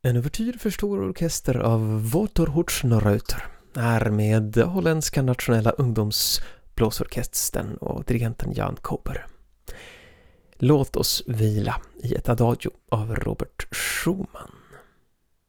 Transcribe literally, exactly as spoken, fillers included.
En ouvertyr för stor orkester av Walter Hutschenreuter är med holländska nationella ungdomsblåsorkestern och dirigenten Jan Koper. Låt oss vila i ett adagio av Robert Schumann.